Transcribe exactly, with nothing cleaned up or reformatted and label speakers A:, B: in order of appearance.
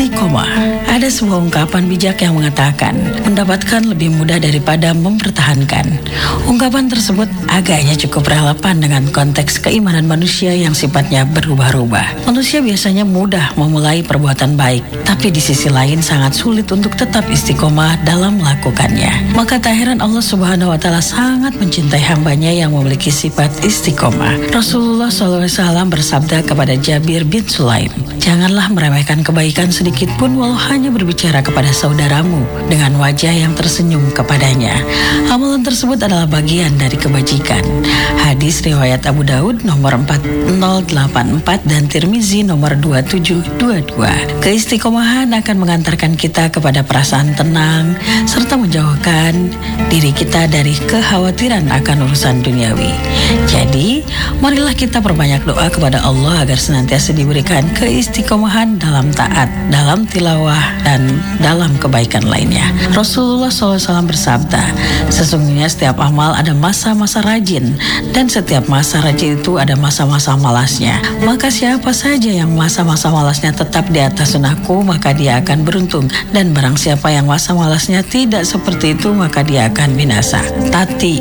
A: Istiqomah. Ada sebuah ungkapan bijak yang mengatakan, mendapatkan lebih mudah daripada mempertahankan. Ungkapan tersebut agaknya cukup relevan dengan konteks keimanan manusia yang sifatnya berubah-ubah. Manusia biasanya mudah memulai perbuatan baik, tapi di sisi lain sangat sulit untuk tetap istiqomah dalam melakukannya. Maka tak heran Allah Subhanahu wa Ta'ala sangat mencintai hambanya yang memiliki sifat istiqomah. Rasulullah shallallahu alaihi wasallam bersabda kepada Jabir bin Sulaim, janganlah meremehkan kebaikan sedikit pun walau hanya berbicara kepada saudaramu dengan wajah yang tersenyum kepadanya. Amalan tersebut adalah bagian dari kebajikan. Hadis riwayat Abu Daud nomor empat nol delapan empat dan Tirmizi nomor dua tujuh dua dua. Keistiqomahan akan mengantarkan kita kepada perasaan tenang serta menjauhkan diri kita dari kekhawatiran akan urusan duniawi. Jadi, marilah kita perbanyak doa kepada Allah agar senantiasa diberikan keistiqomahan dalam taat, dalam tilawah, dan dalam kebaikan lainnya. Rasulullah shallallahu alaihi wasallam bersabda, sesungguhnya setiap amal ada masa-masa rajin, dan setiap masa rajin itu ada masa-masa malasnya. Maka siapa saja yang masa-masa malasnya tetap di atas sunnahku, maka dia akan beruntung. Dan barang siapa yang masa malasnya tidak seperti itu, maka dia akan binasa. Tati